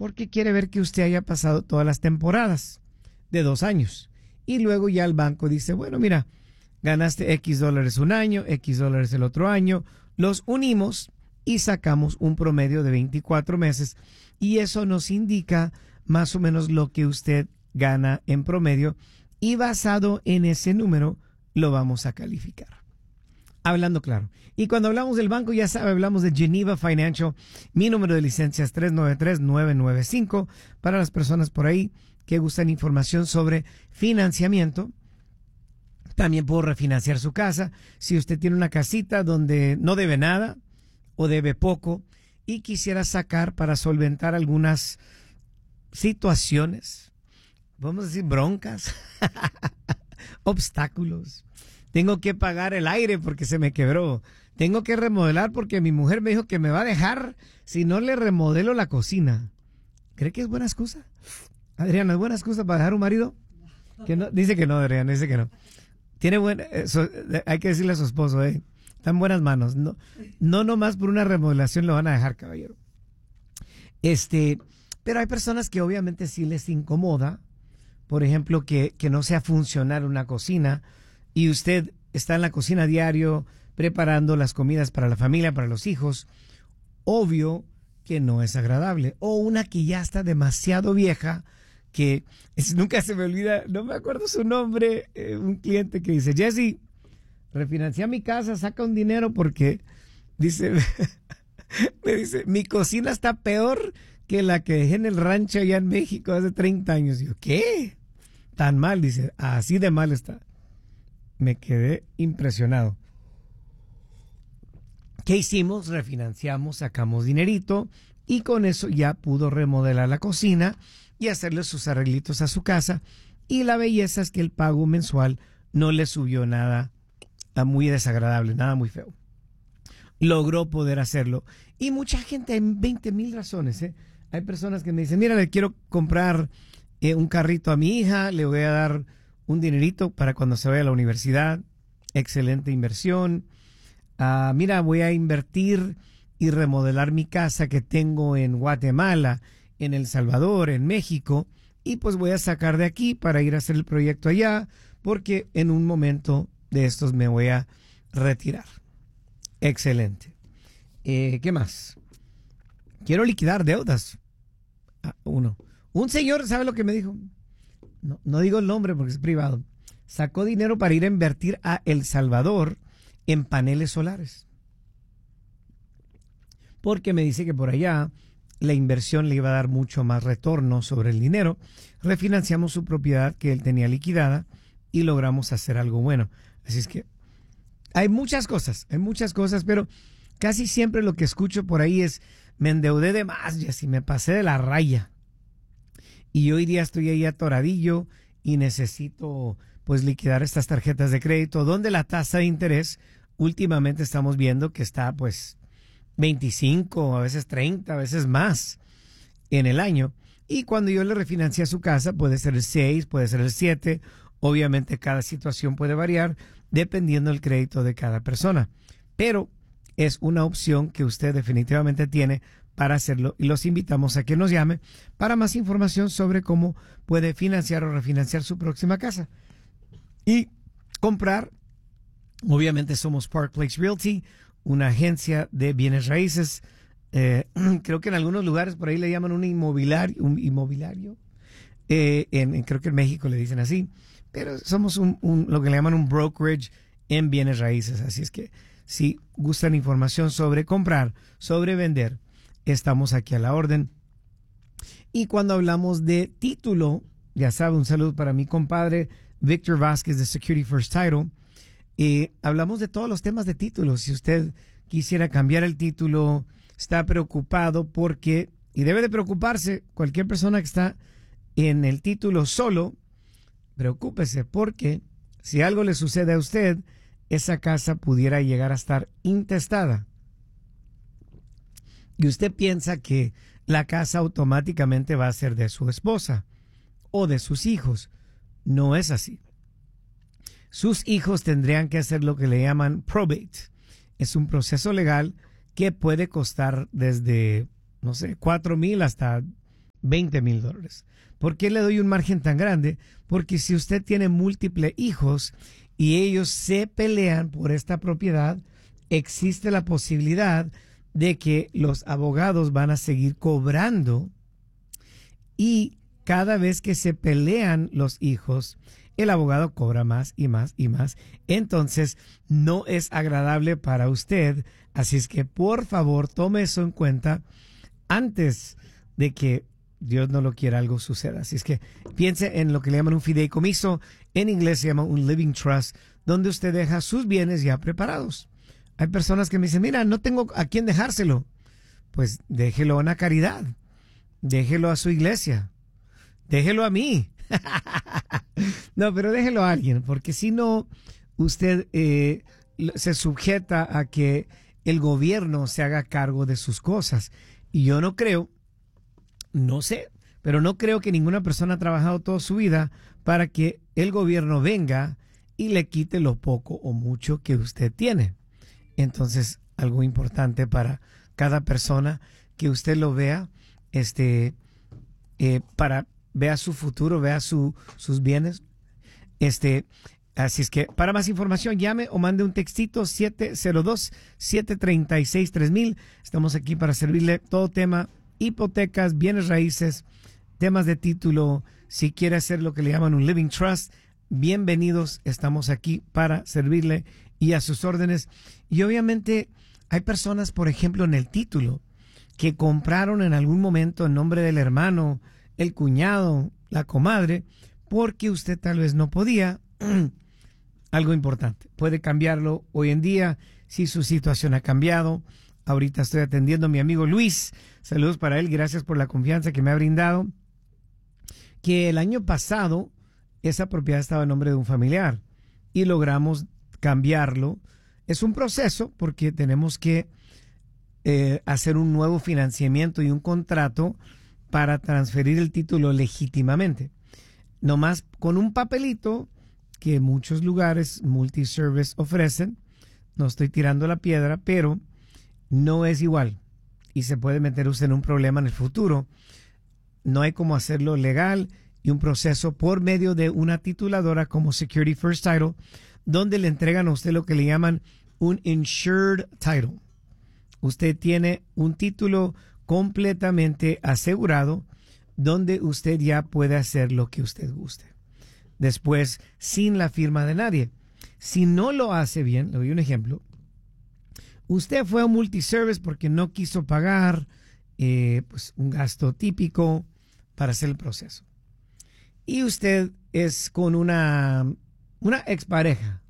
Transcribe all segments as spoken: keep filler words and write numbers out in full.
porque quiere ver que usted haya pasado todas las temporadas de dos años. Y luego ya el banco dice, bueno, mira, ganaste X dólares un año, X dólares el otro año, los unimos y sacamos un promedio de veinticuatro meses y eso nos indica más o menos lo que usted gana en promedio y basado en ese número lo vamos a calificar. Hablando claro. Y cuando hablamos del banco, ya sabe, hablamos de Geneva Financial. Mi número de licencia es tres nueve tres, nueve nueve cinco para las personas por ahí que gustan información sobre financiamiento. También puedo refinanciar su casa. Si usted tiene una casita donde no debe nada o debe poco y quisiera sacar para solventar algunas situaciones, vamos a decir broncas, obstáculos. Tengo que pagar el aire porque se me quebró. Tengo que remodelar porque mi mujer me dijo que me va a dejar si no le remodelo la cocina. ¿Cree que es buena excusa? Adriana, ¿es buena excusa para dejar un marido? Que no, dice que no, Adriana, dice que no. Tiene buen, eh, so, eh, hay que decirle a su esposo, eh, está en buenas manos. No, no nomás por una remodelación lo van a dejar, caballero. Este, pero hay personas que obviamente sí les incomoda, por ejemplo, que, que no sea funcional una cocina y usted está en la cocina diario preparando las comidas para la familia, para los hijos. Obvio que no es agradable. O una que ya está demasiado vieja, que es, nunca se me olvida, no me acuerdo su nombre, eh, un cliente que dice, Jesse, refinancia mi casa, saca un dinero porque, dice, me dice, mi cocina está peor que la que dejé en el rancho allá en México hace treinta años. Y yo, ¿qué? Tan mal, dice, así de mal está. Me quedé impresionado. ¿Qué hicimos? Refinanciamos, sacamos dinerito y con eso ya pudo remodelar la cocina y hacerle sus arreglitos a su casa. Y la belleza es que el pago mensual no le subió nada muy desagradable, nada muy feo. Logró poder hacerlo. Y mucha gente, hay veinte mil razones. ¿eh? Hay personas que me dicen, mira, le quiero comprar eh, un carrito a mi hija, le voy a dar un dinerito para cuando se vaya a la universidad. Excelente inversión. Uh, mira, voy a invertir y remodelar mi casa que tengo en Guatemala, en El Salvador, en México, y pues voy a sacar de aquí para ir a hacer el proyecto allá, porque en un momento de estos me voy a retirar. Excelente. Eh, ¿Qué más? Quiero liquidar deudas. Ah, uno. Un señor, ¿sabe lo que me dijo? No, no digo el nombre porque es privado. Sacó dinero para ir a invertir a El Salvador en paneles solares. Porque me dice que por allá la inversión le iba a dar mucho más retorno sobre el dinero. Refinanciamos su propiedad que él tenía liquidada y logramos hacer algo bueno. Así es que hay muchas cosas, hay muchas cosas, pero casi siempre lo que escucho por ahí es, me endeudé de más, ya si me pasé de la raya. Y hoy día estoy ahí atoradillo y necesito pues liquidar estas tarjetas de crédito, donde la tasa de interés últimamente estamos viendo que está pues veinticinco, a veces treinta, a veces más en el año. Y cuando yo le refinancié su casa, puede ser el seis, puede ser el siete. Obviamente cada situación puede variar dependiendo del crédito de cada persona. Pero es una opción que usted definitivamente tiene para hacerlo y los invitamos a que nos llame para más información sobre cómo puede financiar o refinanciar su próxima casa. Y comprar, obviamente somos Park Place Realty, una agencia de bienes raíces. Eh, creo que en algunos lugares por ahí le llaman un inmobiliario, un inmobiliario. Eh, en, en, creo que en México le dicen así, pero somos un, un, lo que le llaman un brokerage en bienes raíces. Así es que si gustan información sobre comprar, sobre vender, estamos aquí a la orden. Y cuando hablamos de título, ya sabe, un saludo para mi compadre Víctor Vázquez de Security First Title. Eh, hablamos de todos los temas de título. Si usted quisiera cambiar el título, está preocupado porque, y debe de preocuparse, cualquier persona que está en el título solo, preocúpese porque si algo le sucede a usted, esa casa pudiera llegar a estar intestada. Y usted piensa que la casa automáticamente va a ser de su esposa o de sus hijos. No es así. Sus hijos tendrían que hacer lo que le llaman probate. Es un proceso legal que puede costar desde, no sé, cuatro mil hasta veinte mil dólares. ¿Por qué le doy un margen tan grande? Porque si usted tiene múltiples hijos y ellos se pelean por esta propiedad, existe la posibilidad de que los abogados van a seguir cobrando, y cada vez que se pelean los hijos, el abogado cobra más y más y más. Entonces, no es agradable para usted. Así es que, por favor, tome eso en cuenta antes de que Dios no lo quiera, algo suceda. Así es que piense en lo que le llaman un fideicomiso. En inglés se llama un living trust, donde usted deja sus bienes ya preparados. Hay personas que me dicen, mira, no tengo a quién dejárselo. Pues déjelo a una caridad. Déjelo a su iglesia. Déjelo a mí. No, pero déjelo a alguien, porque si no, usted eh, se sujeta a que el gobierno se haga cargo de sus cosas. Y yo no creo, no sé, pero no creo que ninguna persona ha trabajado toda su vida para que el gobierno venga y le quite lo poco o mucho que usted tiene. Entonces, algo importante para cada persona, que usted lo vea, este, eh, para vea su futuro, vea su, sus bienes. Este, así es que para más información llame o mande un textito siete cero dos, siete tres seis, tres mil. Estamos aquí para servirle todo tema, hipotecas, bienes raíces, temas de título. Si quiere hacer lo que le llaman un living trust, bienvenidos. Estamos aquí para servirle y a sus órdenes. Y obviamente hay personas, por ejemplo, en el título, que compraron en algún momento en nombre del hermano, el cuñado, la comadre, porque usted tal vez no podía. Algo importante, puede cambiarlo hoy en día si su situación ha cambiado. Ahorita estoy atendiendo a mi amigo Luis. Saludos para él, gracias por la confianza que me ha brindado. Que el año pasado esa propiedad estaba en nombre de un familiar y logramos cambiarlo. Es un proceso porque tenemos que eh, hacer un nuevo financiamiento y un contrato para transferir el título legítimamente. Nomás con un papelito que muchos lugares multiservice ofrecen. No estoy tirando la piedra, pero no es igual y se puede meter usted en un problema en el futuro. No hay cómo hacerlo legal y un proceso por medio de una tituladora como Security First Title, donde le entregan a usted lo que le llaman un insured title. Usted tiene un título completamente asegurado, donde usted ya puede hacer lo que usted guste. Después, sin la firma de nadie. Si no lo hace bien, le doy un ejemplo. Usted fue a un multiservice porque no quiso pagar eh, pues un gasto típico para hacer el proceso. Y usted es con una, una expareja.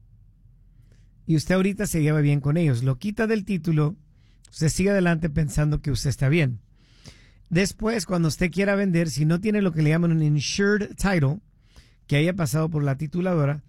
Y usted ahorita se lleva bien con ellos. Lo quita del título. Usted sigue adelante pensando que usted está bien. Después, cuando usted quiera vender, si no tiene lo que le llaman un insured title, que haya pasado por la tituladora,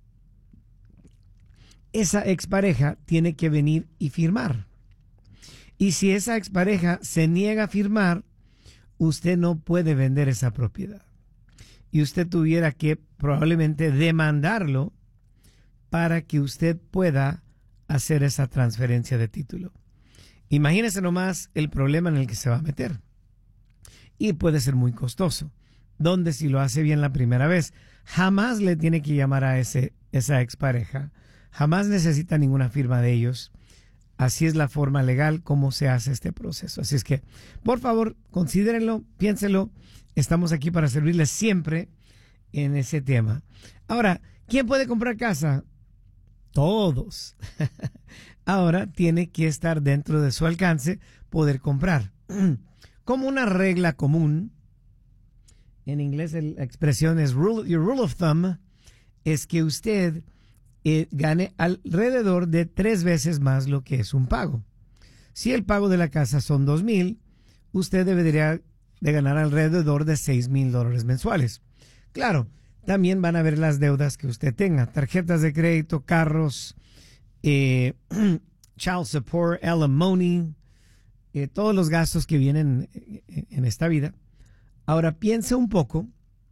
esa expareja tiene que venir y firmar. Y si esa expareja se niega a firmar, usted no puede vender esa propiedad. Y usted tuviera que probablemente demandarlo para que usted pueda hacer esa transferencia de título. Imagínese nomás el problema en el que se va a meter. Y puede ser muy costoso. Donde si lo hace bien la primera vez, jamás le tiene que llamar a ese, esa expareja. Jamás necesita ninguna firma de ellos. Así es la forma legal como se hace este proceso. Así es que, por favor, considérenlo, piénselo. Estamos aquí para servirles siempre en ese tema. Ahora, ¿quién puede comprar casa? Todos. Ahora tiene que estar dentro de su alcance poder comprar. Como una regla común, en inglés la expresión es rule, your rule of thumb, es que usted eh, gane alrededor de tres veces más lo que es un pago. Si el pago de la casa son dos mil, usted debería de ganar alrededor de seis mil dólares mensuales. Claro, también van a ver las deudas que usted tenga, tarjetas de crédito, carros, eh, child support, alimony, eh, todos los gastos que vienen en esta vida. Ahora piense un poco,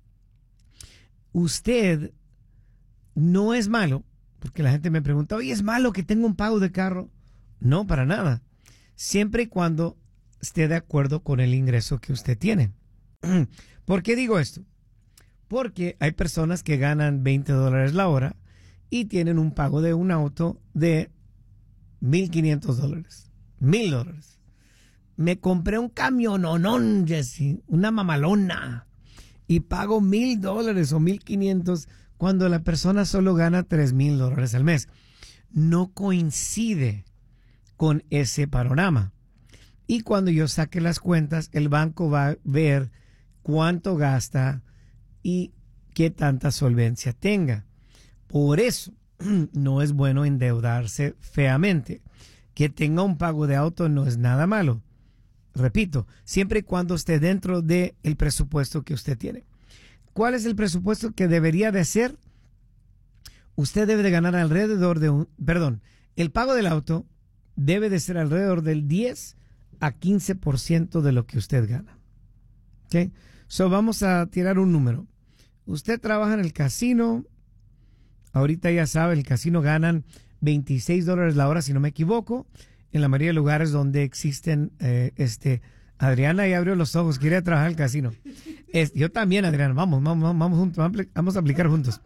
usted no es malo, porque la gente me pregunta, oye, ¿es malo que tenga un pago de carro? No, para nada, siempre y cuando esté de acuerdo con el ingreso que usted tiene. ¿Por qué digo esto? Porque hay personas que ganan veinte dólares la hora y tienen un pago de un auto de mil quinientos dólares, mil dólares. Me compré un camiononón, Jesse, una mamalona, y pago mil dólares o mil quinientos cuando la persona solo gana tres mil dólares al mes. No coincide con ese panorama. Y cuando yo saque las cuentas, el banco va a ver cuánto gasta y qué tanta solvencia tenga. Por eso no es bueno endeudarse feamente. Que tenga un pago de auto no es nada malo. Repito, siempre y cuando esté dentro del presupuesto que usted tiene. ¿Cuál es el presupuesto que debería de ser? Usted debe de ganar alrededor de un, perdón, el pago del auto debe de ser alrededor del diez a quince por ciento de lo que usted gana. ¿Ok? So vamos a tirar un número. Usted trabaja en el casino. Ahorita ya sabe, el casino ganan veintiséis dólares la hora, si no me equivoco. En la mayoría de lugares donde existen, eh, este, Adriana ya abrió los ojos, quiere trabajar en el casino. Es, yo también, Adriana, vamos, vamos, vamos juntos, vamos a aplicar juntos.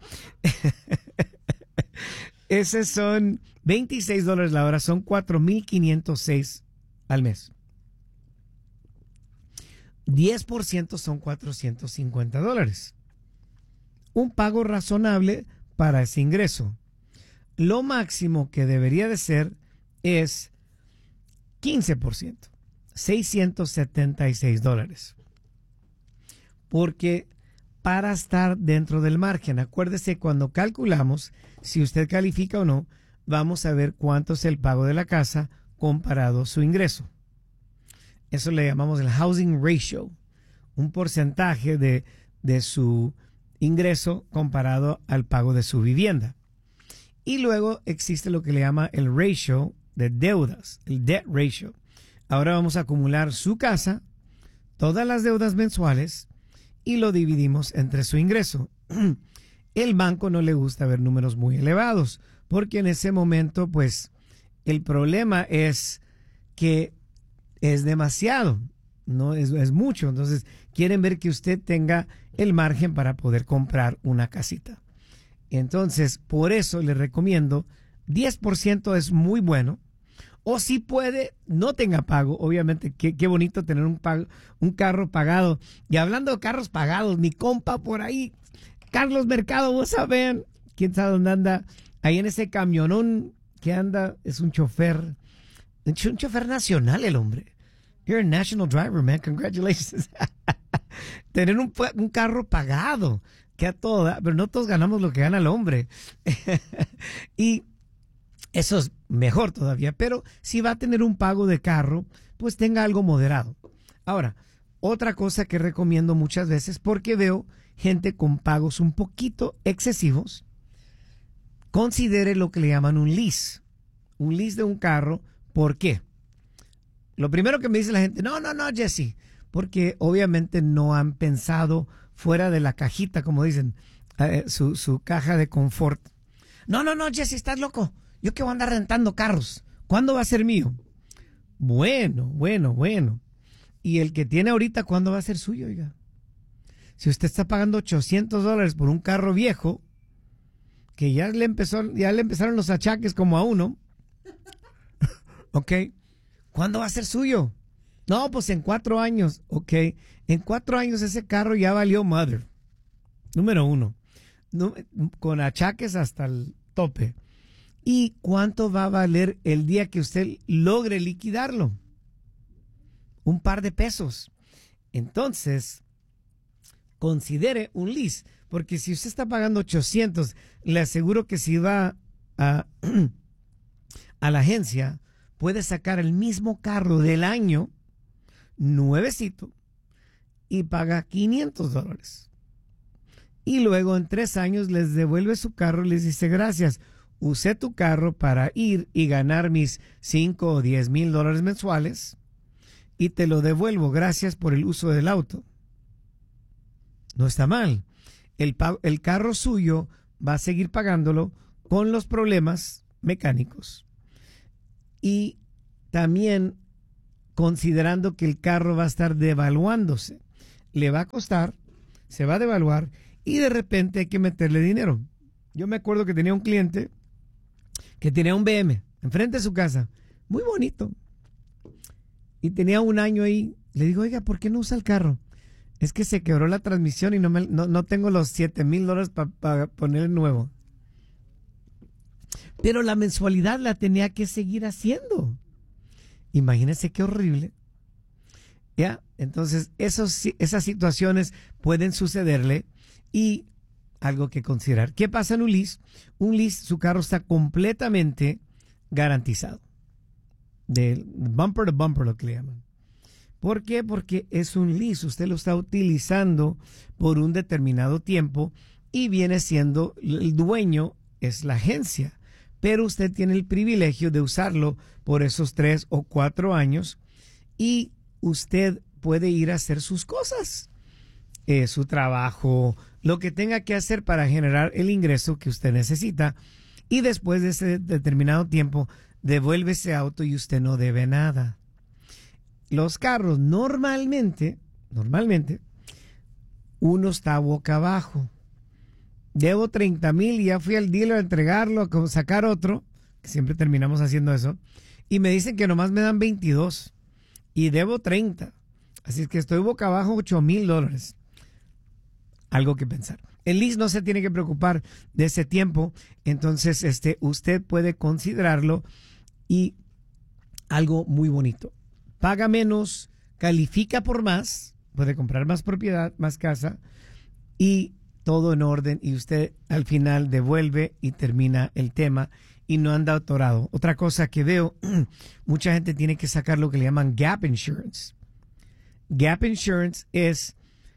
Esos son veintiséis dólares la hora, son cuatro mil quinientos seis al mes. diez por ciento son cuatrocientos cincuenta dólares. Un pago razonable para ese ingreso. Lo máximo que debería de ser es quince por ciento, seiscientos setenta y seis dólares. Porque para estar dentro del margen, acuérdese, cuando calculamos si usted califica o no, vamos a ver cuánto es el pago de la casa comparado a su ingreso. Eso le llamamos el housing ratio, un porcentaje de, de su ingreso comparado al pago de su vivienda. Y luego existe lo que le llama el ratio de deudas, el debt ratio. Ahora vamos a acumular su casa, todas las deudas mensuales, y lo dividimos entre su ingreso. El banco no le gusta ver números muy elevados, porque en ese momento, pues, el problema es que es demasiado, no es, es mucho. Entonces, quieren ver que usted tenga el margen para poder comprar una casita. Entonces, por eso le recomiendo diez por ciento es muy bueno. O si puede, no tenga pago. Obviamente, qué, qué bonito tener un, pago, un carro pagado. Y hablando de carros pagados, mi compa por ahí, Carlos Mercado, vos saben, quién sabe dónde anda, ahí en ese camionón que anda, es un chofer, un chofer nacional el hombre. You're a national driver, man, congratulations. Tener un, un carro pagado, que a todo, pero no todos ganamos lo que gana el hombre. Y eso es mejor todavía, pero si va a tener un pago de carro, pues tenga algo moderado. Ahora, otra cosa que recomiendo muchas veces, porque veo gente con pagos un poquito excesivos, considere lo que le llaman un lease. Un lease de un carro. ¿Por qué? Lo primero que me dice la gente, no, no, no, Jesse, porque obviamente no han pensado fuera de la cajita, como dicen, eh, su, su caja de confort. No, no, no, Jesse, estás loco. Yo que voy a andar rentando carros. ¿Cuándo va a ser mío? Bueno, bueno, bueno. Y el que tiene ahorita, ¿cuándo va a ser suyo, oiga? Si usted está pagando ochocientos dólares por un carro viejo, que ya le empezó, ya le empezaron los achaques como a uno, ¿ok? ¿Cuándo va a ser suyo? No, pues en cuatro años, ¿ok? En cuatro años ese carro ya valió mother. Número uno. No, con achaques hasta el tope. ¿Y cuánto va a valer el día que usted logre liquidarlo? Un par de pesos. Entonces, considere un lease, porque si usted está pagando ochocientos, le aseguro que si va a, a la agencia, puede sacar el mismo carro del año, nuevecito, y paga quinientos dólares. Y luego en tres años les devuelve su carro y les dice, gracias, usé tu carro para ir y ganar mis cinco o diez mil dólares mensuales y te lo devuelvo, gracias por el uso del auto. No está mal. El, el carro suyo va a seguir pagándolo con los problemas mecánicos. Y también considerando que el carro va a estar devaluándose. le va a costar, se va a devaluar y de repente hay que meterle dinero. Yo me acuerdo que tenía un cliente que tenía un B M enfrente de su casa, muy bonito, y tenía un año ahí. Le digo, oiga, ¿por qué no usa el carro? Es que se quebró la transmisión y no, me, no, no tengo los siete mil dólares para pa poner el nuevo. Pero la mensualidad la tenía que seguir haciendo. Imagínense qué horrible. ¿Ya? Entonces, esos, esas situaciones pueden sucederle y algo que considerar. ¿Qué pasa en un lease? Un lease, su carro está completamente garantizado. De bumper to bumper, lo que le llaman. ¿Por qué? Porque es un lease. Usted lo está utilizando por un determinado tiempo y viene siendo el dueño, es la agencia. Pero usted tiene el privilegio de usarlo por esos tres o cuatro años y usted puede ir a hacer sus cosas, eh, su trabajo, lo que tenga que hacer para generar el ingreso que usted necesita. Y después de ese determinado tiempo, devuelve ese auto y usted no debe nada. Los carros normalmente, normalmente, uno está boca abajo. Debo treinta mil y ya fui al dealer a entregarlo, a sacar otro, que siempre terminamos haciendo eso, y me dicen que nomás me dan veintidós y debo treinta. Así es que estoy boca abajo ocho mil dólares. Algo que pensar. El lease no se tiene que preocupar de ese tiempo, entonces este, usted puede considerarlo y algo muy bonito. Paga menos, califica por más, puede comprar más propiedad, más casa y todo en orden y usted al final devuelve y termina el tema y no anda atorado. Otra cosa que veo, mucha gente tiene que sacar lo que le llaman gap insurance. Gap insurance es,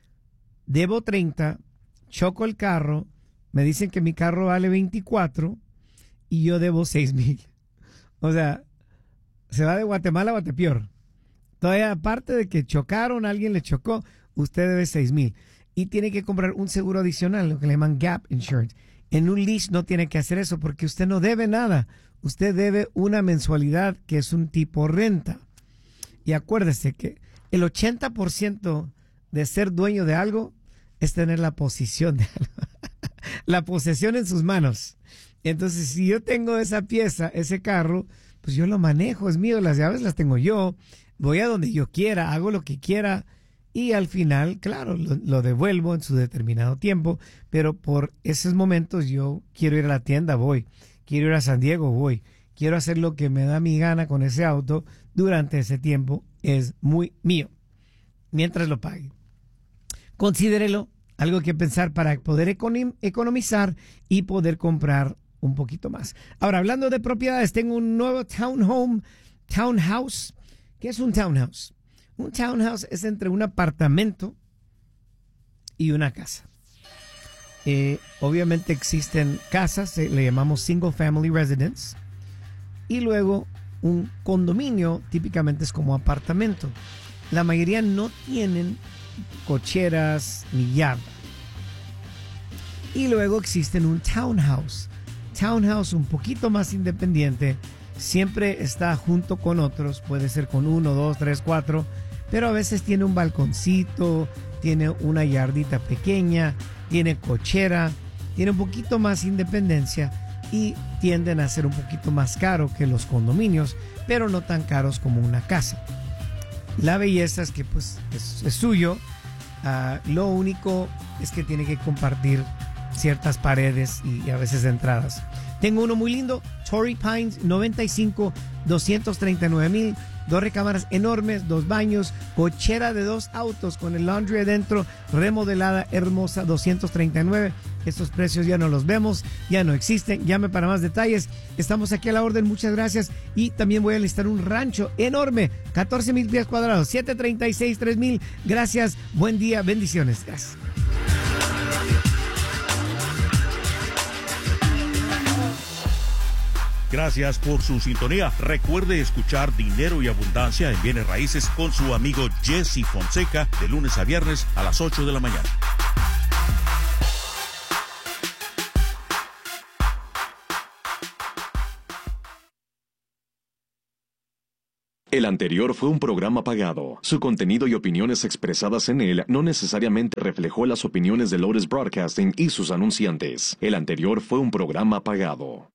debo treinta, choco el carro, me dicen que mi carro vale veinticuatro y yo debo seis mil. O sea, se va de Guatemala a Guatepeor. Todavía aparte de que chocaron, alguien le chocó, usted debe seis mil. Y tiene que comprar un seguro adicional, lo que le llaman gap insurance. En un lease no tiene que hacer eso porque usted no debe nada. Usted debe una mensualidad que es un tipo renta. Y acuérdese que el ochenta por ciento de ser dueño de algo es tener la posesión de algo. La posesión en sus manos. Entonces, si yo tengo esa pieza, ese carro, pues yo lo manejo, es mío, las llaves las tengo yo. Voy a donde yo quiera, hago lo que quiera. Y al final, claro, lo, lo devuelvo en su determinado tiempo, pero por esos momentos yo quiero ir a la tienda, voy. Quiero ir a San Diego, voy. Quiero hacer lo que me da mi gana con ese auto durante ese tiempo. Es muy mío, mientras lo pague. Considérelo, algo que pensar para poder econom- economizar y poder comprar un poquito más. Ahora, hablando de propiedades, tengo un nuevo townhome, townhouse. ¿Qué es un townhouse? Un townhouse es entre un apartamento y una casa. Eh, obviamente existen casas, eh, le llamamos single family residence, y luego un condominio típicamente es como apartamento. La mayoría no tienen cocheras ni yarda. Y luego existen un townhouse. Townhouse un poquito más independiente, siempre está junto con otros, puede ser con uno, dos, tres, cuatro, pero a veces tiene un balconcito, tiene una yardita pequeña, tiene cochera, tiene un poquito más independencia y tienden a ser un poquito más caro que los condominios, pero no tan caros como una casa. La belleza es que pues es, es suyo, uh, lo único es que tiene que compartir ciertas paredes y, y a veces entradas. Tengo uno muy lindo, Torrey Pines, noventa y cinco, doscientos treinta y nueve mil, dos recámaras enormes, dos baños, cochera de dos autos con el laundry adentro, remodelada, hermosa, doscientos treinta y nueve. Estos precios ya no los vemos, ya no existen. Llame para más detalles. Estamos aquí a la orden, muchas gracias. Y también voy a listar un rancho enorme, catorce mil pies cuadrados, setecientos treinta y seis, tres mil. Gracias, buen día, bendiciones. Gracias. Gracias por su sintonía. Recuerde escuchar Dinero y Abundancia en Bienes Raíces con su amigo Jesse Fonseca de lunes a viernes a las ocho de la mañana. El anterior fue un programa pagado. Su contenido y opiniones expresadas en él no necesariamente reflejó las opiniones de Lotus Broadcasting y sus anunciantes. El anterior fue un programa pagado.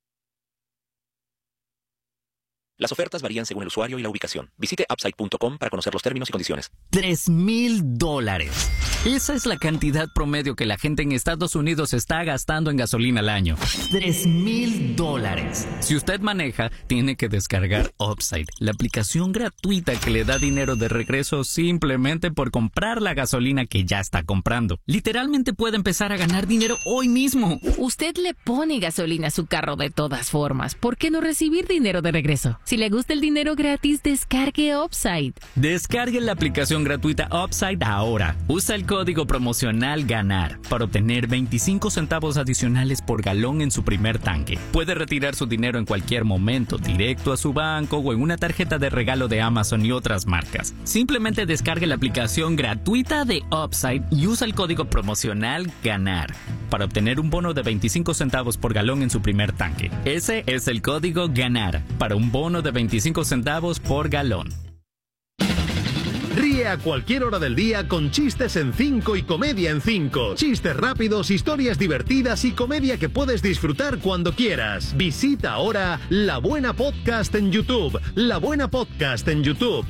Las ofertas varían según el usuario y la ubicación. Visite upside punto com para conocer los términos y condiciones. Tres mil dólares. Esa es la cantidad promedio que la gente en Estados Unidos está gastando en gasolina al año. Tres mil dólares. Si usted maneja, tiene que descargar Upside, la aplicación gratuita que le da dinero de regreso simplemente por comprar la gasolina que ya está comprando. Literalmente puede empezar a ganar dinero hoy mismo. Usted le pone gasolina a su carro de todas formas. ¿Por qué no recibir dinero de regreso? Si le gusta el dinero gratis, descargue Upside. Descargue la aplicación gratuita Upside ahora. Usa el código promocional GANAR para obtener veinticinco centavos adicionales por galón en su primer tanque. Puede retirar su dinero en cualquier momento, directo a su banco o en una tarjeta de regalo de Amazon y otras marcas. Simplemente descargue la aplicación gratuita de Upside y usa el código promocional GANAR para obtener un bono de veinticinco centavos por galón en su primer tanque. Ese es el código GANAR para un bono de veinticinco centavos por galón. Ríe a cualquier hora del día con chistes en cinco y comedia en cinco. Chistes rápidos, historias divertidas y comedia que puedes disfrutar cuando quieras. Visita ahora La Buena Podcast en YouTube. La Buena Podcast en YouTube.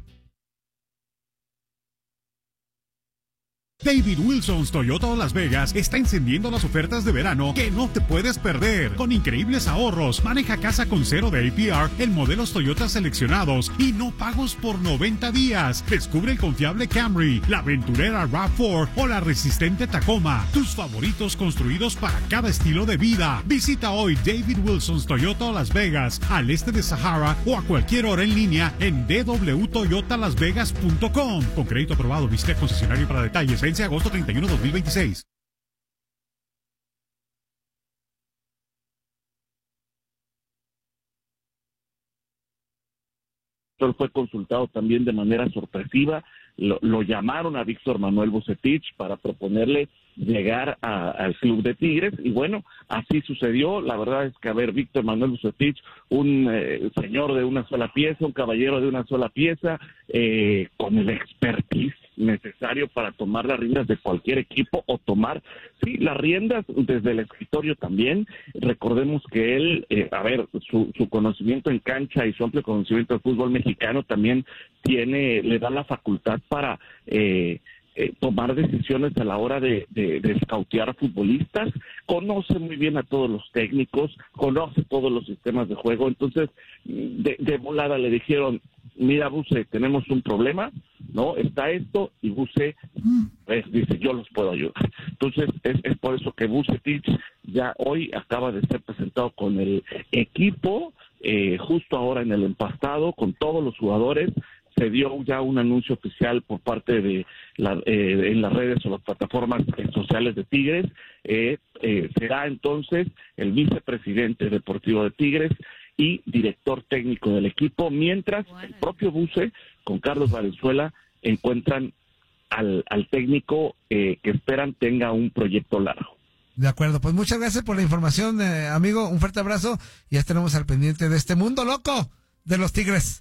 David Wilson's Toyota Las Vegas está encendiendo las ofertas de verano que no te puedes perder. Con increíbles ahorros, maneja casa con cero de A P R en modelos Toyota seleccionados y no pagos por noventa días. Descubre el confiable Camry, la aventurera RAV cuatro o la resistente Tacoma. Tus favoritos construidos para cada estilo de vida. Visita hoy David Wilson's Toyota Las Vegas, al este de Sahara o a cualquier hora en línea en d w toyota las vegas punto com. Con crédito aprobado, visita el concesionario para detalles. Vence agosto treinta y uno de dos mil veintiséis. Fue consultado también de manera sorpresiva. Lo, lo llamaron a Víctor Manuel Vucetich para proponerle llegar a, al club de Tigres, y bueno, así sucedió. La verdad es que, a ver, Víctor Manuel Vucetich, un eh, señor de una sola pieza, un caballero de una sola pieza, eh, con el expertise necesario para tomar las riendas de cualquier equipo o tomar, sí, las riendas desde el escritorio también. Recordemos que él, eh, a ver, su, su conocimiento en cancha y su amplio conocimiento del fútbol mexicano también tiene, le da la facultad para eh, eh, tomar decisiones a la hora de, de, de scoutear a futbolistas. Conoce muy bien a todos los técnicos, conoce todos los sistemas de juego. Entonces, de, de volada le dijeron: mira, Buse, tenemos un problema, ¿no? Está esto, y Buse pues, dice: yo los puedo ayudar. Entonces, es, es por eso que Vucetich ya hoy acaba de ser presentado con el equipo, eh, justo ahora en el empastado, con todos los jugadores. Se dio ya un anuncio oficial por parte de la, eh, en las redes o las plataformas sociales de Tigres. Eh, eh, será entonces el vicepresidente deportivo de Tigres y director técnico del equipo, mientras el propio Buse con Carlos Valenzuela encuentran al, al técnico eh, que esperan tenga un proyecto largo. De acuerdo, pues muchas gracias por la información, eh, amigo, un fuerte abrazo, y ya estaremos al pendiente de este mundo loco de los Tigres.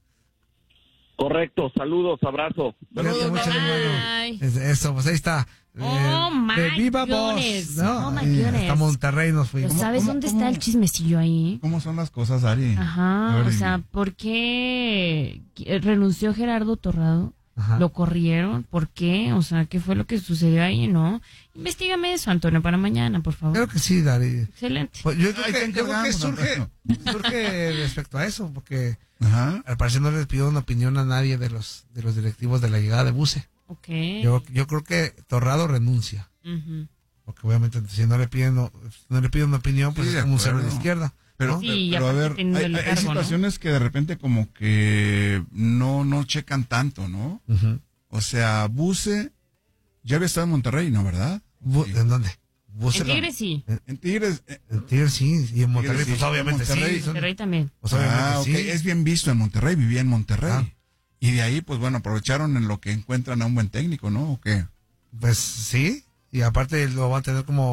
Correcto, saludos, abrazo. Gracias mucho, hermano. Eso, pues ahí está. Oh, eh, my de Viva goodness. Voz, ¿no? Oh, my Y goodness. hasta Monterrey nos fuimos. ¿Sabes ¿Cómo, dónde cómo, está el chismecillo ahí? ¿Cómo son las cosas, Ari? Ajá, ver, o sea, ¿por qué renunció Gerardo Torrado? Ajá. ¿Lo corrieron? ¿Por qué? O sea, ¿qué fue lo que sucedió ahí, no? Investígame eso, Antonio, para mañana, por favor. Creo que sí, Dari. Excelente. Pues yo creo Ahí que, te yo creo que encargamos, surge, Antonio. surge respecto a eso, porque Ajá. al parecer no les pidió una opinión a nadie de los de los directivos de la llegada de Buse. Ok. Yo, yo creo que Torrado renuncia. Ujú. Porque obviamente si no le piden, no, no le piden una opinión, pues Sí, es de como un cero de acuerdo. izquierda. Pero, ¿no? Sí, pero, y pero a aparte ver, teniendo hay, el hay cargo, ¿no? situaciones que de repente como que no, no checan tanto, ¿no? Uh-huh. O sea, Buse ya había estado en Monterrey, ¿no, verdad? Bu- Sí. ¿En dónde? Buse En no. Tigres sí. En Tigres. eh, En Tigres sí, y en Monterrey, sí, pues en obviamente Monterrey. sí. son- Monterrey también. pues obviamente ah, ok, sí. es bien visto en Monterrey, vivía en Monterrey. Ah. Y de ahí, pues bueno, aprovecharon en lo que encuentran a un buen técnico, ¿no? ¿O qué? Pues sí, y aparte lo va a tener como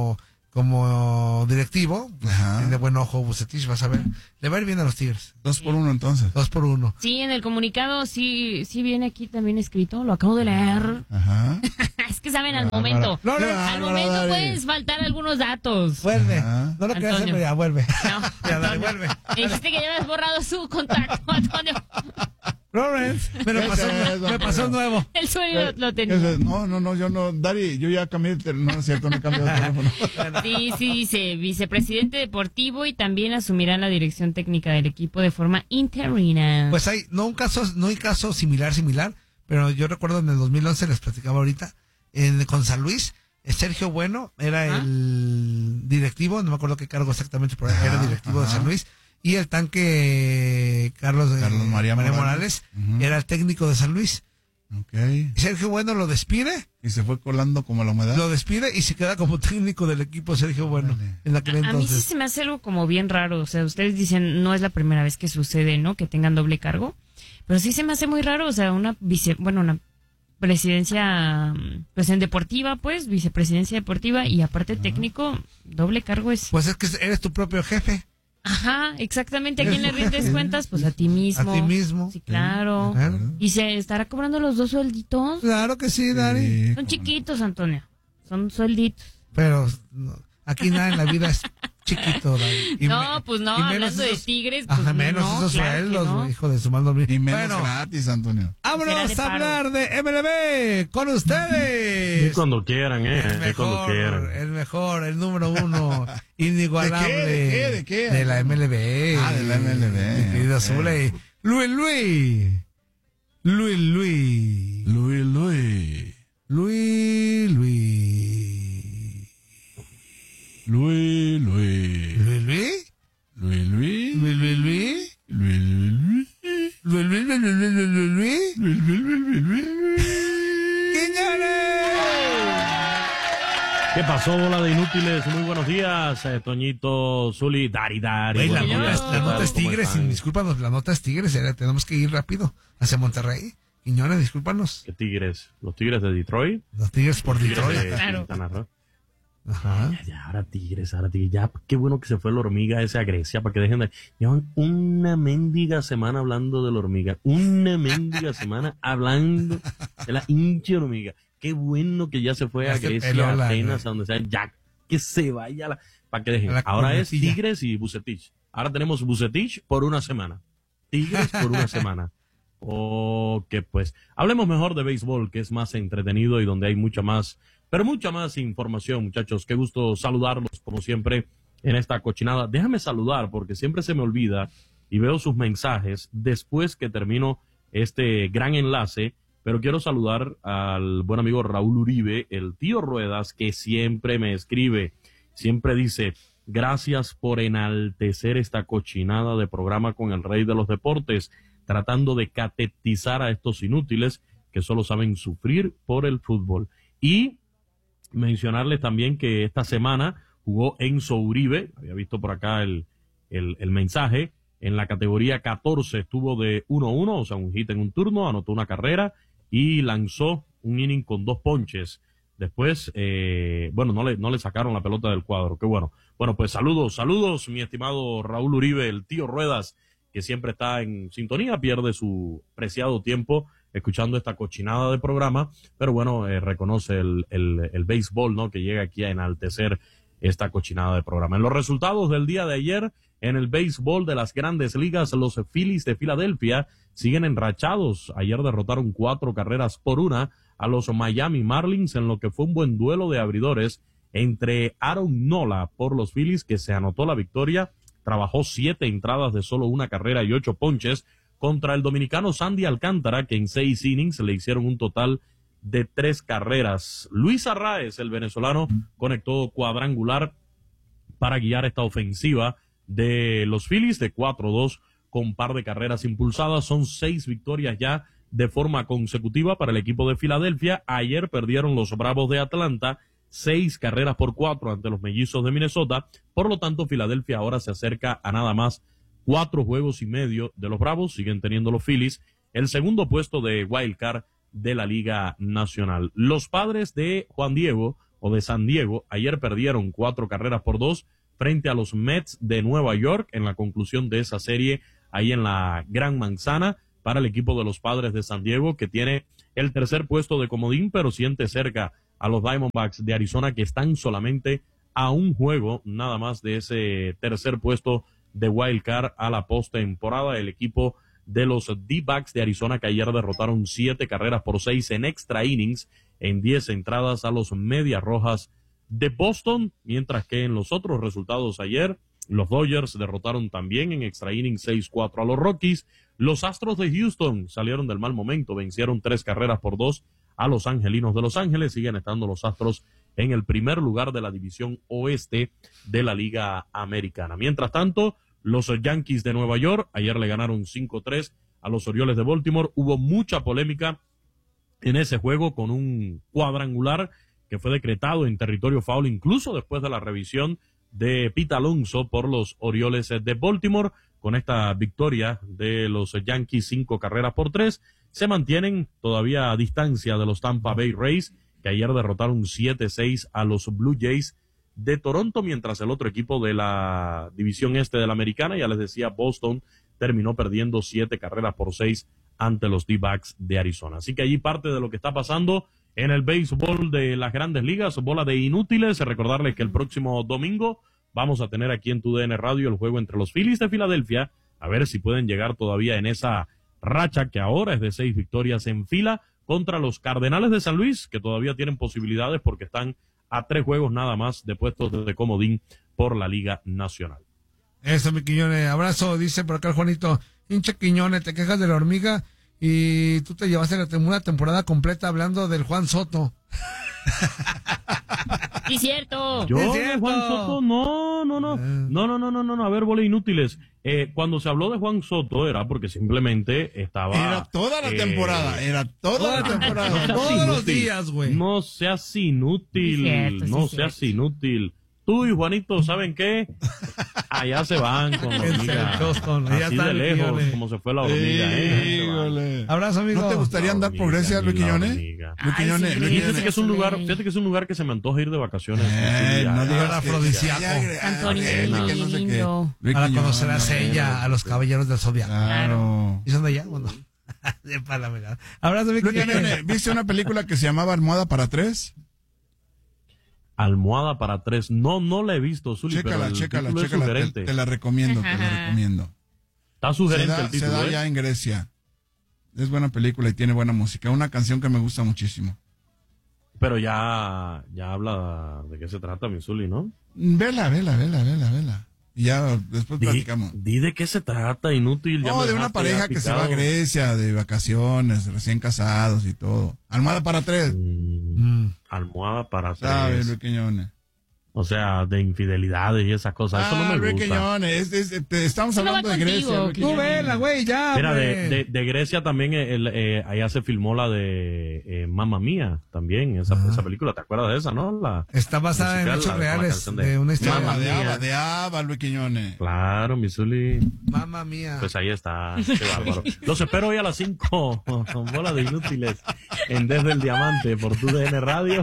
como directivo, pues, tiene buen ojo Vucetich, vas a ver. Le va a ir bien a los Tigres. Dos por uno entonces. Dos por uno. Sí, en el comunicado sí, sí viene aquí también escrito, lo acabo de leer. Ajá. Es que saben, al momento. No, no, al no, momento no, puedes faltar algunos datos. Vuelve. Ajá. No lo querías hacer, pero ya vuelve. No, ya, dale, vuelve. Me dijiste que ya habías borrado su contacto, Antonio. Lawrence, me lo pasó, me pasó nuevo. El sueño lo tenía. No, no, no, yo no, Dari, yo ya cambié, de, no es cierto, no he cambiado de teléfono. Sí, sí, dice vicepresidente deportivo y también asumirá la dirección técnica del equipo de forma interina. Pues hay, no un caso, no hay caso similar, similar, pero yo recuerdo en el dos mil once, les platicaba ahorita, en, con San Luis, Sergio Bueno era ¿Ah? el directivo, no me acuerdo qué cargo exactamente, pero era ajá, directivo ajá. de San Luis. Y el tanque Carlos, Carlos eh, María, María Morales, Morales uh-huh. era el técnico de San Luis. Okay. Sergio Bueno lo despide. Y se fue colando como la humedad. Lo despide y se queda como técnico del equipo Sergio Bueno. Vale. En aquel entonces. A mí sí se me hace algo como bien raro. O sea, ustedes dicen, no es la primera vez que sucede, ¿no? Que tengan doble cargo. Pero sí se me hace muy raro. O sea, una vice, bueno, una presidencia, pues en deportiva, pues, vicepresidencia deportiva y aparte uh-huh. técnico, doble cargo es... Pues es que eres tu propio jefe. Ajá, exactamente. ¿A quién le rindes cuentas? Pues a ti mismo. A ti mismo. Sí, claro. claro. ¿Y se estará cobrando los dos suelditos? Claro que sí, Dari. Sí, son chiquitos, Antonio. Son suelditos. Pero no, aquí nada en la vida es chiquito, Dari. Y no, me, pues no, hablando esos, de Tigres. Pues ajá, menos no, esos claro sueldos, no. hijo de su mal dormir. Y menos bueno, gratis, Antonio. Vámonos a hablar de M L B con ustedes. Y cuando quieran, eh. El mejor, cuando quieran. el mejor, el número uno, inigualable. ¿De qué? ¿De qué? ¿De qué? De la M L B. Ah, de la M L B. Mi querido Zule. Luis Luis. Luis Luis. Luis Luis. Luis Luis. Luis Luis. Luis Luis. Luis Luis. Luis Luis Luis. Luis Luis. Luis Luis Luis Luis Luis Luis. Luis Luis Luis Luis. ¿Qué pasó, bola de inútiles? Muy buenos días, eh, Toñito, Zuli, Dari, Dari. Wey, la, días, nota, la nota es Tigres, discúlpanos, la nota es Tigres, eh, tenemos que ir rápido hacia Monterrey. Quiñones, discúlpanos. ¿Qué Tigres? ¿Los Tigres de Detroit? Los Tigres por Tigres Detroit. De claro. Quintana, Ajá. Ya, ya, ahora Tigres, ahora Tigres. Ya, qué bueno que se fue la hormiga esa a Grecia para que dejen de... Llevan una mendiga semana hablando de la hormiga. Una mendiga semana hablando de la hincha hormiga. Qué bueno que ya se fue a Grecia, a Atenas, a donde sea. Ya, que se vaya la... para que dejen. Ahora es Tigres y Vucetich. Ahora tenemos Vucetich por una semana. Tigres por una semana. Ok, pues. Hablemos mejor de béisbol, que es más entretenido y donde hay mucha más... Pero mucha más información, muchachos. Qué gusto saludarlos, como siempre, en esta cochinada. Déjame saludar, porque siempre se me olvida y veo sus mensajes después que termino este gran enlace. Pero quiero saludar al buen amigo Raúl Uribe, el tío Ruedas, que siempre me escribe. Siempre dice, gracias por enaltecer esta cochinada de programa con el rey de los deportes, tratando de catetizar a estos inútiles que solo saben sufrir por el fútbol. Y mencionarles también que esta semana jugó Enzo Uribe, había visto por acá el, el, el mensaje, en la categoría catorce estuvo de uno a uno, o sea, un hit en un turno, anotó una carrera y lanzó un inning con dos ponches. Después, eh, bueno, no le, no le sacaron la pelota del cuadro, qué bueno. Bueno, pues saludos, saludos, mi estimado Raúl Uribe, el tío Ruedas, que siempre está en sintonía, pierde su preciado tiempo escuchando esta cochinada de programa, pero bueno, eh, reconoce el, el, el béisbol, ¿no? Que llega aquí a enaltecer esta cochinada de programa. En los resultados del día de ayer, en el béisbol de las grandes ligas, los Phillies de Filadelfia siguen enrachados. Ayer derrotaron cuatro carreras por una a los Miami Marlins en lo que fue un buen duelo de abridores entre Aaron Nola por los Phillies, que se anotó la victoria, trabajó siete entradas de solo una carrera y ocho ponches, contra el dominicano Sandy Alcántara, que en seis innings le hicieron un total de tres carreras. Luis Arraez, el venezolano, conectó cuadrangular para guiar esta ofensiva de los Phillies de cuatro dos con par de carreras impulsadas. Son seis victorias ya de forma consecutiva para el equipo de Filadelfia. Ayer perdieron los Bravos de Atlanta seis carreras por cuatro ante los Mellizos de Minnesota. Por lo tanto, Filadelfia ahora se acerca a nada más cuatro juegos y medio de los Bravos. Siguen teniendo los Phillies el segundo puesto de Wild Card de la Liga Nacional. Los Padres de Juan Diego o de San Diego. Ayer perdieron cuatro carreras por dos frente a los Mets de Nueva York en la conclusión de esa serie ahí en la Gran Manzana para el equipo de los Padres de San Diego, que tiene el tercer puesto de comodín, pero siente cerca a los Diamondbacks de Arizona, que están solamente a un juego nada más de ese tercer puesto de Wild Card a la postemporada. El equipo de los D-Backs de Arizona, que ayer derrotaron siete carreras por seis en extra innings en diez entradas a los Medias Rojas de Boston, mientras que en los otros resultados ayer, los Dodgers derrotaron también en extra innings seis cuatro a los Rockies. Los Astros de Houston salieron del mal momento, vencieron tres carreras por dos a los Angelinos de Los Ángeles. Siguen estando los Astros en el primer lugar de la división oeste de la Liga Americana. Mientras tanto, los Yankees de Nueva York ayer le ganaron cinco tres a los Orioles de Baltimore. Hubo mucha polémica en ese juego con un cuadrangular que fue decretado en territorio foul, incluso después de la revisión de Pete Alonso por los Orioles de Baltimore. Con esta victoria de los Yankees, cinco carreras por tres, se mantienen todavía a distancia de los Tampa Bay Rays, que ayer derrotaron siete seis a los Blue Jays de Toronto, mientras el otro equipo de la división este de la Americana, ya les decía, Boston, terminó perdiendo siete carreras por seis ante los D-Backs de Arizona. Así que allí parte de lo que está pasando en el béisbol de las Grandes Ligas, bola de inútiles. Recordarles que el próximo domingo vamos a tener aquí en Tu D N Radio el juego entre los Phillies de Filadelfia, a ver si pueden llegar todavía en esa racha que ahora es de seis victorias en fila, contra los Cardenales de San Luis, que todavía tienen posibilidades porque están a tres juegos nada más de puestos de comodín por la Liga Nacional. Eso, mi Quiñones, abrazo, dice por acá el Juanito, hinche Quiñones, te quejas de la hormiga y tú te llevaste la tem- una temporada completa hablando del Juan Soto. Sí, cierto. Yo, ¿Es cierto? Juan Soto, no, no, no, no, no, no, no, no, no, a ver, bola inútiles. Eh, cuando se habló de Juan Soto era porque simplemente estaba... Era toda la eh, temporada, era toda la temporada. No, Todos los inútil. días, güey. No seas inútil, Sí, cierto, sí, no cierto. seas inútil. Tú y Juanito, ¿saben qué? Allá se van con la hormiga. Choscon, ya Así está, de Luis lejos, Quiñones. como se fue la hormiga, ¿eh? Híjole. Abrazo, amigo. ¿No te gustaría andar por hormiga, Grecia, ni Luis la Quiñones? hormiga. Luis Ay, Quiñones, sí, Luis sí, Fíjate Quiñones. que es un lugar, fíjate que es un lugar que se me antoja ir de vacaciones. Eh, no Ya, digas ya, afrodisíaco. ya, ya, Antonio, ya, ya, que no sé qué. lindo. Luis Para Quiñones, conocer a Sella, a los caballeros del Zodiaco. Claro. ¿Y son de allá? Bueno, de Palamera. Abrazo, mi Luis Quiñones. Quiñones, ¿viste una película que se llamaba Almohada para tres? Almohada para tres. No, no la he visto, Zuli, pero Chécala, el chécala, título es chécala. Te, sugerente. te la recomiendo, te la recomiendo. Está sugerente se da, el título, se da ¿eh? ya en Grecia. Es buena película y tiene buena música. Una canción que me gusta muchísimo. Pero ya, ya habla de qué se trata, mi Zuli, ¿no? Vela, vela, vela, vela, vela. Y ya después Di, platicamos. di de qué se trata, inútil. Ya No, me de una dejaste pareja ya que se va a picado. Grecia de vacaciones, recién casados y todo. Almohada para tres. Mm, almohada para ¿Sabes, tres. Luis Quiñones? O sea, de infidelidades y esas cosas. Eso no Ah, me Luis gusta. Quiñones, es- es- te- estamos Eso no va hablando de contigo, Grecia. Luis Tú Quiñones. vela, güey, ya, Mira, de, hombre. de, de Grecia también, eh, el, eh, allá se filmó la de eh, Mamma Mía, también, esa, Ah. esa película. ¿Te acuerdas de esa, no? La Está basada en musical, hechos la- con la reales, canción de una historia. Mamá de Mamma Ava, Mía. de Ava, Luis Quiñones. Claro, mi Zuli. Mamma mía. Pues ahí está. Qué bárbaro. Los espero hoy a las cinco. Bola de inútiles. En Desde el Diamante por Tu D N Radio.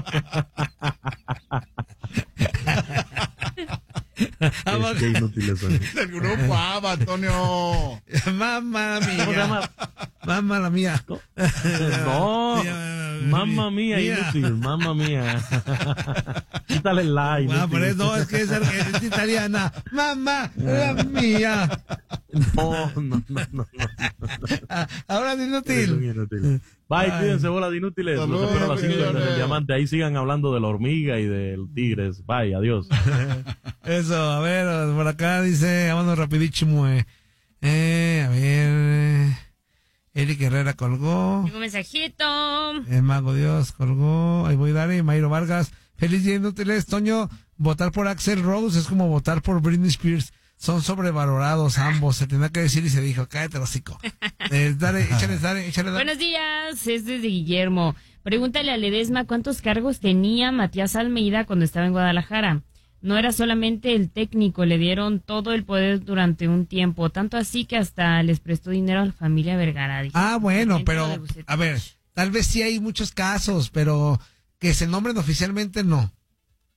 Es que inútiles son. Del grupo Ava, Antonio. Mamma ¿Cómo se mía. llama? Mamma la mía. No. Mamma mía, Mía. inútil. Mamma mía. Quítale el like. Ah, pero es, inútil. no, es que es, es italiana. Mamma la mía. No, no, no, no. Ah, ahora es Eres un inútil. inútil. Bye, Ay. cuídense, bola de inútiles. Los Saludos, espero a las cinco millones. desde el Diamante. Ahí sigan hablando de la hormiga y del tigres. Bye, adiós. Eso, a ver, por acá dice, vámonos rapidísimo. Eh, eh a ver. eh, Eric Herrera colgó. Tengo un mensajito. El Mago Dios colgó. Ahí voy, Dani. Mayro Vargas. Feliz día inútiles. Toño, votar por Axel Rose es como votar por Britney Spears. Son sobrevalorados ambos. Se tenía que decir y se dijo, cállate el hocico. Eh, dale, échale, dale, échale, dale. Buenos días, es desde Guillermo. Pregúntale a Ledesma cuántos cargos tenía Matías Almeida cuando estaba en Guadalajara. No era solamente el técnico, le dieron todo el poder durante un tiempo, tanto así que hasta les prestó dinero a la familia Vergara. Dice. Ah, bueno, Dentro de pero, Bucetich. a ver, tal vez sí hay muchos casos, pero que se nombren oficialmente no.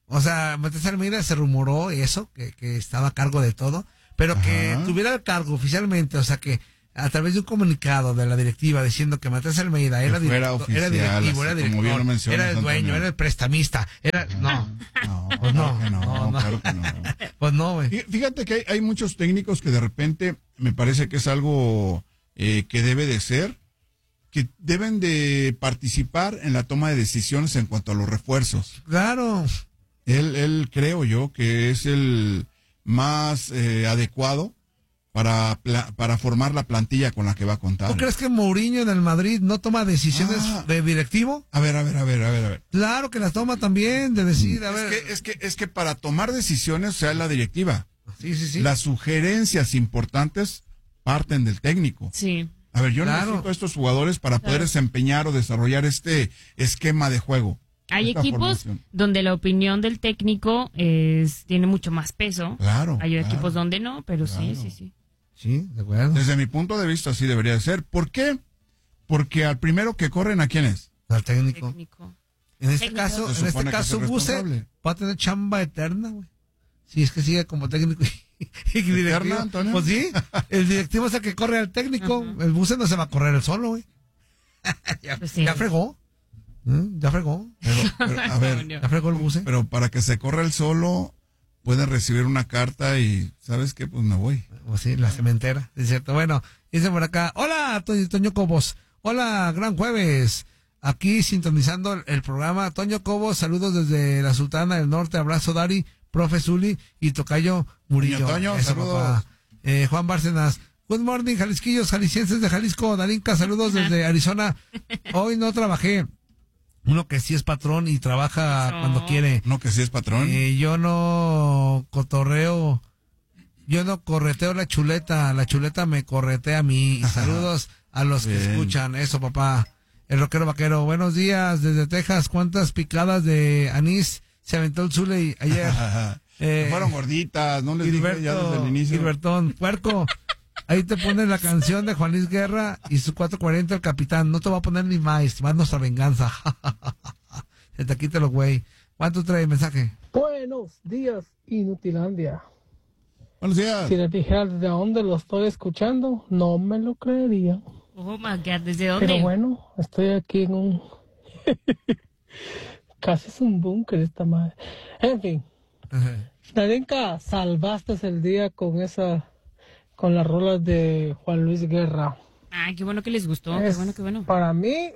O sea, Matías Almeida se rumoró eso, que, que estaba a cargo de todo, pero Ajá. que tuviera el cargo oficialmente, o sea, que a través de un comunicado de la directiva diciendo que Matías Almeida era, Que fuera directo, oficial, era directivo, era así como bien director, lo mencionas, era el dueño, Antonio. era el prestamista, era... No, No, pues no, claro que no, no, no. claro que no. pues no, güey. Fí- Fíjate que hay, hay muchos técnicos que de repente me parece que es algo eh, que debe de ser, que deben de participar en la toma de decisiones en cuanto a los refuerzos. Claro. Él, él creo yo que es el más eh, adecuado para, pla- para formar la plantilla con la que va a contar. ¿Tú crees que Mourinho en el Madrid no toma decisiones Ah. de directivo? A ver, a ver, a ver, a ver, a ver. Claro que las toma también, de decir, a Es ver... que, es que, es que para tomar decisiones, o sea, la directiva. Sí, sí, sí. Las sugerencias importantes parten del técnico. Sí. A ver, yo Claro. necesito a estos jugadores para poder Claro. desempeñar o desarrollar este esquema de juego. Hay esta equipos formación. donde la opinión del técnico es, tiene mucho más peso. Claro. Hay claro. equipos donde no, pero sí, Claro. sí, sí. Sí, de acuerdo. Desde mi punto de vista, así debería de ser. ¿Por qué? Porque al primero que corren, ¿a quién es? Al técnico. Técnico. En este Técnico. caso, Se en este supone que caso, es el Buse responsable. va a tener chamba eterna, güey. Si es que sigue como técnico y, y directivo. ¿Eterna, Antonio? Pues sí, el directivo es el que corre al técnico. Ajá. El Buse no se va a correr el solo, güey. ya, Pues sí. ya fregó. ¿Mm? Ya fregó. Pero, pero, a ver, Ya fregó el Buse. pero para que se corra el solo, pueden recibir una carta y, ¿sabes qué? Pues me voy. Pues sí, la cementera, es cierto. Bueno, dice por acá, hola, Toño, Toño Cobos. Hola, gran jueves. Aquí sintonizando el, el programa. Toño Cobos, saludos desde la Sultana del Norte. Abrazo, Dari, profe Zuli y Tocayo Murillo. Toño, Toño, Eso, saludos. papá. Eh, Juan Bárcenas. Good morning, Jalisquillos, jaliscienses de Jalisco. Darinka, saludos desde Arizona. Hoy no trabajé. Uno que sí es patrón y trabaja Eso. cuando quiere. No, que sí es patrón. Eh, yo no cotorreo, yo no correteo la chuleta, la chuleta me corretea a mí. Y saludos a los que Bien. escuchan. Eso, papá. El rockero vaquero. Buenos días desde Texas. ¿Cuántas picadas de anís se aventó el Zule ayer? Eh, Fueron gorditas, no les dije ya desde Gilberto, el inicio. Gilbertón, puerco. Ahí te pones la canción de Juan Luis Guerra y su cuatro cuarenta el capitán. No te va a poner ni más, va nuestra venganza. Se te quita los güey. ¿Cuánto trae el mensaje? Buenos días, Inutilandia. Buenos días. Si les dijera de dónde lo estoy escuchando, no me lo creería. Oh my God, ¿desde dónde? Pero bueno, estoy aquí en un... Casi es un búnker esta madre. En fin, Darinka, salvaste el día con esa... con las rolas de Juan Luis Guerra. Ay, qué bueno que les gustó. Es, Qué bueno, qué bueno. Para mí,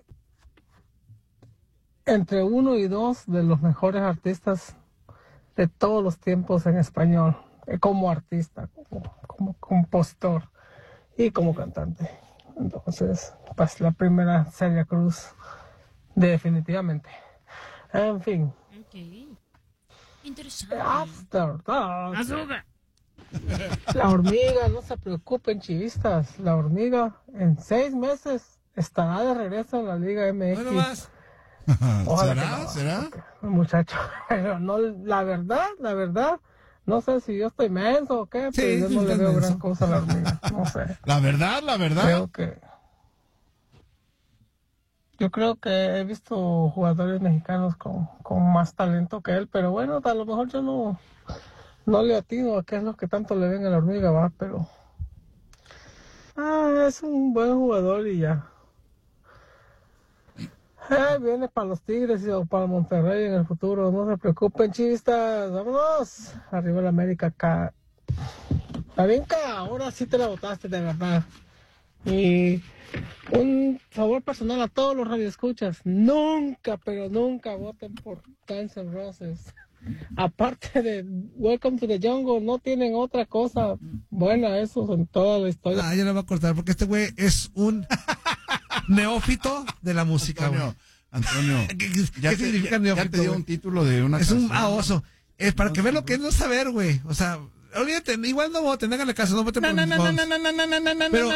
entre uno y dos de los mejores artistas de todos los tiempos en español, eh, como artista, como, como compositor y como cantante. Entonces, pues la primera, Celia Cruz, definitivamente. En fin. Ok. Interesante. After Dark. Azúcar. La hormiga, no se preocupen, chivistas. La hormiga en seis meses estará de regreso en la Liga M X. Bueno, más. Ojalá ¿Será? que no, ¿Será? porque, muchacho, pero no, la verdad, la verdad, no sé si yo estoy menso o qué, Sí, pero yo no sí, le estás veo menso. gran cosa a la hormiga, no sé. La verdad, la verdad. Creo que, yo creo que he visto jugadores mexicanos con, con más talento que él, pero bueno, a lo mejor yo no, no le atino a qué es lo que tanto le ven a la hormiga, va, pero, ah, es un buen jugador y ya. Eh, viene para los Tigres o para Monterrey en el futuro. No se preocupen, chivistas. Vámonos. Arriba la América acá. Darinka, ahora sí te la botaste, de verdad. Y un favor personal a todos los radioescuchas. Nunca, pero nunca voten por Guns N' Roses. Aparte de Welcome to the Jungle, no tienen otra cosa buena esos en toda la historia. Ah, ya lo voy a cortar porque este güey es un neófito de la música, güey. Antonio, Antonio, ¿Qué, qué- ya, qué te, significa ya- ya neófito, te dio güey? un título de una Es un canción. oso. Es para que vean lo que es no saber, güey. O sea, olvídate, igual no voten, háganle caso, no voten por mis bombs. Pero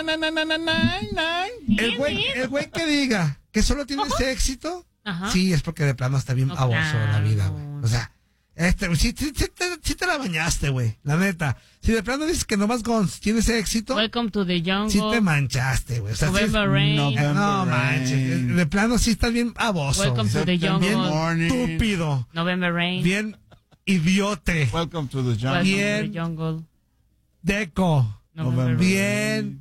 el güey, el güey que diga que solo tiene ese éxito, Ajá. sí, es porque de plano está bien No, baboso en la vida, claro. güey. O sea, este, sí, sí, sí te, sí te la bañaste, güey, la neta. Si de plano dices que nomás Guns tiene ese éxito, Welcome to the Jungle. sí te manchaste, güey. O sea, sí es- November Rain. November no Rain. manches, de plano sí estás bien baboso. Welcome to the September Bien Jungle. Morning. estúpido. November Rain. Bien idiote. Welcome to the jungle. Bien. Welcome to the jungle. Deco. November. Bien.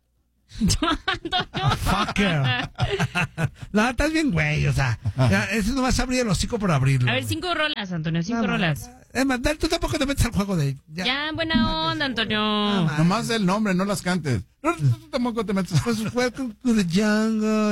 Fucker. No, estás bien, güey. O sea, ya, eso no vas a abrir el hocico por abrirlo. A ver, cinco rolas, Antonio, cinco No, rolas. Es más, tú tampoco te metes al juego de. Ya, Ya. buena onda, Antonio. Nomás el nombre, no las cantes. No, tú tampoco te metes. Pues, welcome to the jungle.